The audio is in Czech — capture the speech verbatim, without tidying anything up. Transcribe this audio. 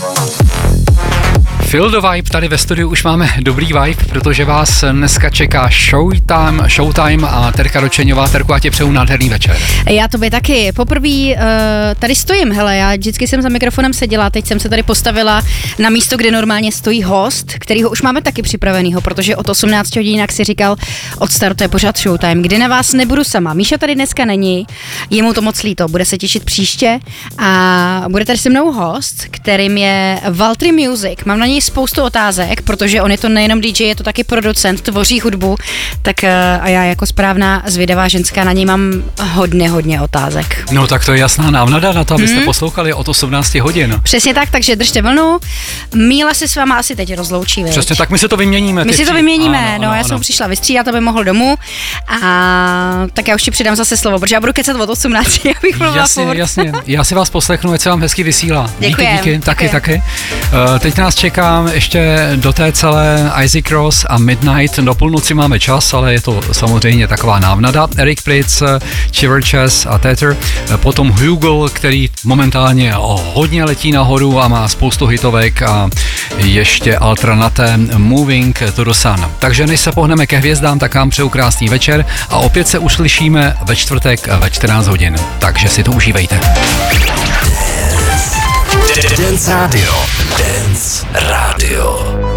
Feel the Vibe, tady ve studiu už máme dobrý vibe, protože vás dneska čeká Showtime, Showtime a Terka Ročeňová. Terku, a tě přeju nádherný večer. Já tobě taky. Poprvé uh, tady stojím, hele, já vždycky jsem za mikrofonem seděla, teď jsem se tady postavila na místo, kde normálně stojí host, kterýho už máme taky připravenýho, protože od osmnáct hodin, jak si říkal, odstartuje pořád Showtime, kdy na vás nebudu sama. Míša tady dneska není, je mu to moc líto, bude se těšit příště a bude tady se mnou host, kterým je Valtteri Music. Mám na něj spoustu otázek, protože on je to nejenom dý džej, je to taky producent, tvoří hudbu, tak a já jako správná zvědavá ženská na něj mám hodně, hodně otázek. No tak to je jasná návnada na to, abyste hmm. poslouchali od osmnáct hodin. Přesně tak, takže držte vlnu. Míla se s váma asi teď rozloučí, viď? Přesně tak, my si to vyměníme. My si to vyměníme, ano, no ano, já ano. jsem přišla vystřídat, aby mohl domů a tak já už ti přidám zase slovo, protože já budu kecat od osmnácti, abych mluvila jasně, furt. Jasně, já si vás poslechnu, ať se vám hezky vysílá. Děkujem, díky, díky, taky, děkujem. taky. Uh, teď nás čeká ještě do té celé Isaac Ross a Midnight. Do půlnoci máme čas, ale je to samozřejmě taková návnada. Eric Prydz, Chiverchess a Tether. Potom Hugo, který momentálně hodně letí nahoru a má spoustu hitovek a ještě Altranate Moving to the Sun. Takže než se pohneme ke hvězdám, tak vám přeju krásný večer a opět se uslyšíme ve čtvrtek ve čtrnáct hodin. Takže si to užívejte. Dance Radio. Dance Radio.